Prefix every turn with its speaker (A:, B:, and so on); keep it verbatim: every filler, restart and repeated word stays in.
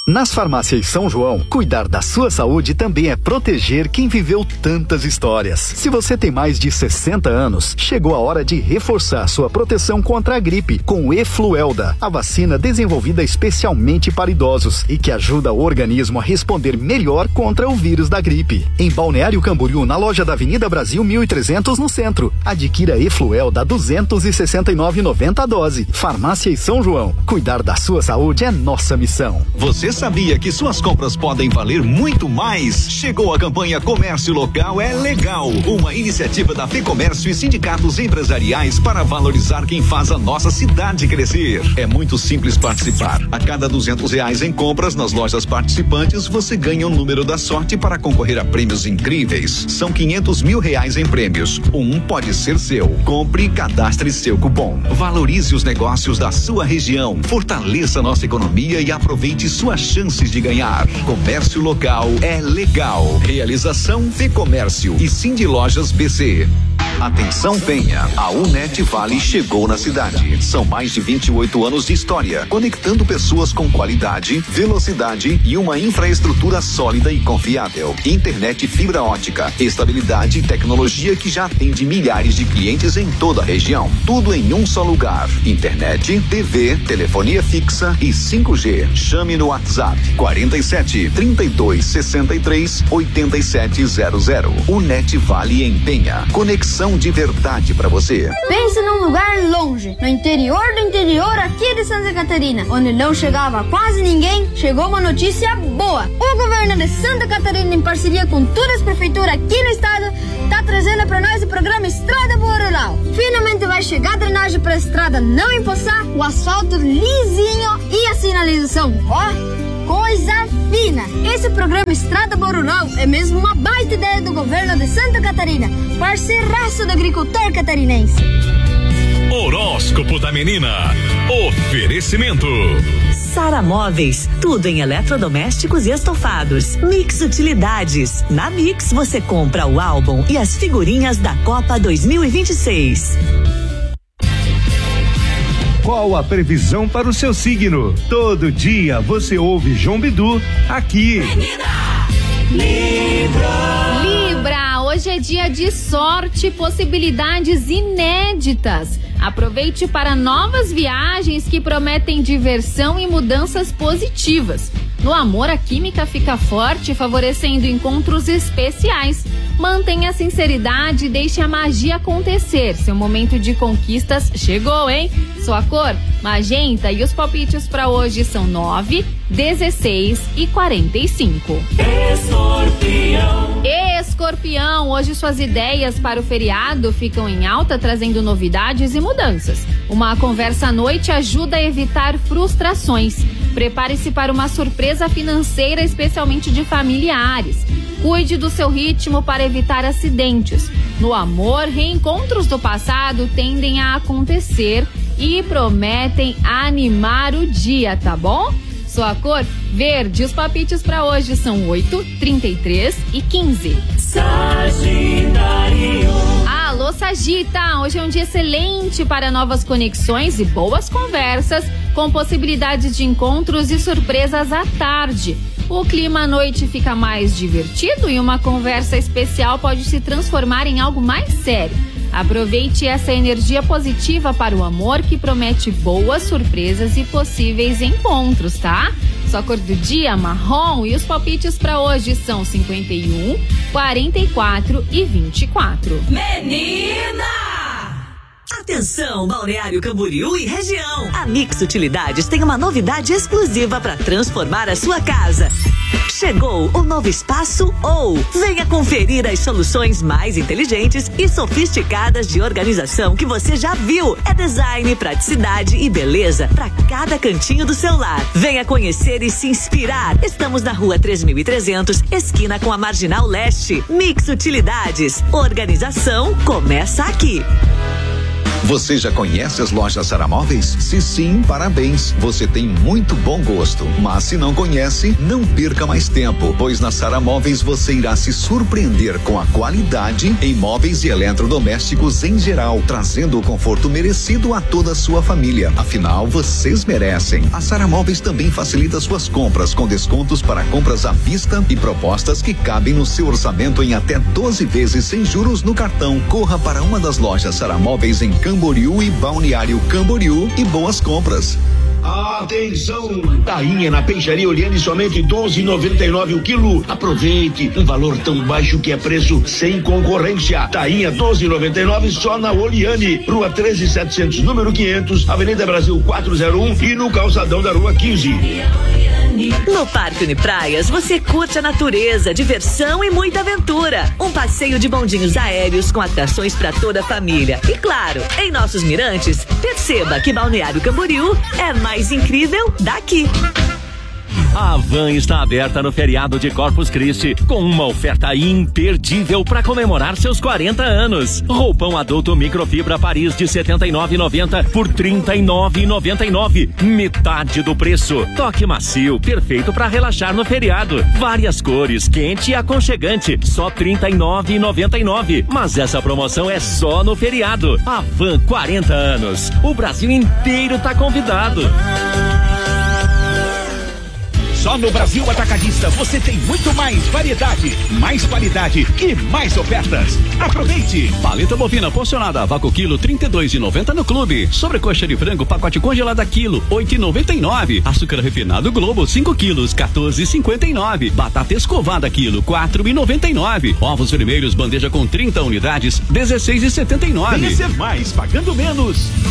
A: Nas farmácias São João, cuidar da sua saúde também é proteger quem viveu tantas histórias. Se você tem mais de sessenta anos, chegou a hora de reforçar sua proteção contra a gripe com o Efluelda, a vacina desenvolvida especialmente para idosos e que ajuda o organismo a responder melhor contra o vírus da gripe. Em Balneário Camboriú, na loja da Avenida Brasil mil e trezentos no centro. Adquira Efluelda duzentos e sessenta e nove reais e noventa centavos a dose. Farmácia São João. Cuidar da sua saúde é nossa missão.
B: Você sabia que suas compras podem valer muito mais? Chegou a campanha Comércio Local é Legal, uma iniciativa da FEComércio e sindicatos empresariais para valorizar quem faz a nossa cidade crescer. É muito simples participar. A cada duzentos reais em compras nas lojas participantes, você ganha o número da sorte para concorrer a prêmios incríveis. São quinhentos mil reais em prêmios. Um pode ser seu. Compre e cadastre seu cupom. Valorize os negócios da sua região. Fortaleça nossa economia e aproveite suas chances de ganhar. Comércio Local é Legal. Realização FEComércio e Cindy Lojas B C. Atenção Penha, a Unet Vale chegou na cidade. São mais de vinte e oito anos de história, conectando pessoas com qualidade, velocidade e uma infraestrutura sólida e confiável. Internet fibra ótica, estabilidade e tecnologia que já atende milhares de clientes em toda a região. Tudo em um só lugar. Internet, T V, telefonia fixa e cinco G. Chame no WhatsApp quarenta e sete, trinta e dois, sessenta e três, oitenta e sete zero zero. Unet Vale em Penha. Conexão de verdade para você.
C: Pense num lugar longe, no interior do interior aqui de Santa Catarina, onde não chegava quase ninguém. Chegou uma notícia boa. O governo de Santa Catarina, em parceria com todas as prefeituras aqui no estado, tá trazendo para nós o programa Estrada Boa Rural. Finalmente vai chegar a drenagem para a estrada não empoçar, o asfalto lisinho e a sinalização, ó, coisa fina. Esse programa Estrada Boa Rural é mesmo uma baita ideia do governo de Santa Catarina, parceiraço do agricultor catarinense.
D: Horóscopo da menina. Oferecimento
E: Sara Móveis, tudo em eletrodomésticos e estofados. Mix Utilidades. Na Mix você compra o álbum e as figurinhas da Copa dois mil e vinte e seis.
F: Qual a previsão para o seu signo? Todo dia você ouve João Bidu aqui.
G: Libra. Libra, hoje é dia de sorte e possibilidades inéditas. Aproveite para novas viagens que prometem diversão e mudanças positivas. No amor, a química fica forte, favorecendo encontros especiais. Mantenha a sinceridade e deixe a magia acontecer. Seu momento de conquistas chegou, hein? Sua cor, magenta, e os palpites para hoje são nove, dezesseis e quarenta e cinco. Escorpião. Escorpião, hoje suas ideias para o feriado ficam em alta, trazendo novidades e mudanças. Uma conversa à noite ajuda a evitar frustrações. Prepare-se para uma surpresa financeira, especialmente de familiares. Cuide do seu ritmo para evitar acidentes. No amor, reencontros do passado tendem a acontecer e prometem animar o dia, tá bom? Sua cor, verde. Os palpites para hoje são oito, trinta e três e quinze. Sagitário. Alô, Sagita! Hoje é um dia excelente para novas conexões e boas conversas, com possibilidades de encontros e surpresas à tarde. O clima à noite fica mais divertido e uma conversa especial pode se transformar em algo mais sério. Aproveite essa energia positiva para o amor, que promete boas surpresas e possíveis encontros, tá? Sua cor do dia, marrom, e os palpites para hoje são cinquenta e um, quarenta e quatro e vinte e quatro.
E: Menina! Atenção, Balneário Camboriú e região. A Mix Utilidades tem uma novidade exclusiva para transformar a sua casa. Chegou o novo espaço ou venha conferir as soluções mais inteligentes e sofisticadas de organização que você já viu. É design, praticidade e beleza para cada cantinho do seu lar. Venha conhecer e se inspirar. Estamos na rua três mil e trezentos, esquina com a Marginal Leste. Mix Utilidades. Organização começa aqui.
B: Você já conhece as lojas Sara Móveis? Se sim, parabéns. Você tem muito bom gosto. Mas se não conhece, não perca mais tempo, pois na Sara Móveis você irá se surpreender com a qualidade em móveis e eletrodomésticos em geral, trazendo o conforto merecido a toda a sua família. Afinal, vocês merecem. A Sara Móveis também facilita suas compras com descontos para compras à vista e propostas que cabem no seu orçamento em até doze vezes sem juros no cartão. Corra para uma das lojas Sara Móveis em Camboriú e Balneário Camboriú e boas compras.
H: Atenção! Tainha na Peixaria Oriane, somente doze e noventa e nove o quilo. Aproveite, um valor tão baixo que é preço sem concorrência. Tainha doze e noventa e nove só na Oriane, Rua treze setecentos, número quinhentos, Avenida Brasil quatrocentos e um e no calçadão da Rua quinze.
E: No Parque Unipraias, você curte a natureza, diversão e muita aventura. Um passeio de bondinhos aéreos com atrações para toda a família. E claro, em nossos mirantes, perceba que Balneário Camboriú é mais incrível daqui.
I: A Van está aberta no feriado de Corpus Christi com uma oferta imperdível para comemorar seus quarenta anos. Roupão adulto microfibra Paris de setenta e nove reais e noventa centavos por trinta e nove reais e noventa e nove centavos, metade do preço. Toque macio, perfeito para relaxar no feriado. Várias cores, quente e aconchegante, só trinta e nove reais e noventa e nove centavos. Mas essa promoção é só no feriado. A Van, quarenta anos. O Brasil inteiro tá convidado.
J: Só no Brasil Atacadista você tem muito mais variedade, mais qualidade e mais ofertas. Aproveite!
K: Paleta bovina porcionada, vácuo quilo, trinta e dois reais e noventa centavos no clube. Sobrecoxa de frango, pacote congelada quilo, oito reais e noventa e nove centavos. Açúcar refinado Globo, cinco quilos, quatorze reais e cinquenta e nove centavos. Batata escovada quilo, quatro reais e noventa e nove centavos. Ovos vermelhos, bandeja com trinta unidades, dezesseis reais e setenta e nove centavos.
J: Venha ser mais, pagando menos.